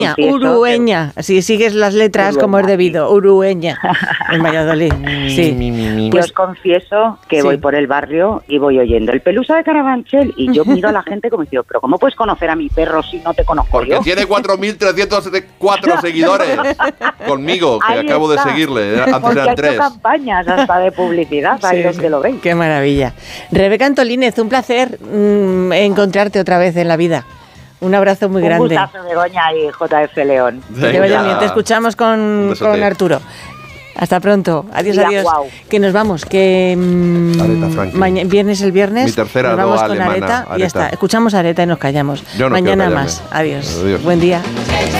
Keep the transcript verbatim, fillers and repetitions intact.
Urueña, que... si sigues las letras Urueña, como es debido, Urueña, en Valladolid. Sí. Pues os confieso que sí. voy por el barrio y voy oyendo el Pelusa de Carabanchel y yo miro a la gente como diciendo, pero ¿cómo puedes conocer a mi perro si no te conozco Porque yo? tiene cuatro mil trescientos cuatro seguidores conmigo, que ahí acabo está. de seguirle, antes Porque eran tres. Porque campañas hasta de publicidad, sí, ahí donde lo veis. Qué maravilla. Rebeca Antolínez, un placer mmm, encontrarte otra vez en la vida. Un abrazo muy un grande. Un gustazo, Begoña y J F León. Que vaya bien, te escuchamos con, con Arturo. Hasta pronto. Adiós, ya, adiós. Wow. Que nos vamos. Que mmm, mañana, viernes el viernes. Mi tercera nos vamos con alemana, Areta, Areta. Y ya está. Escuchamos a Areta y nos callamos. Yo no mañana más. Adiós. Adiós. Buen día.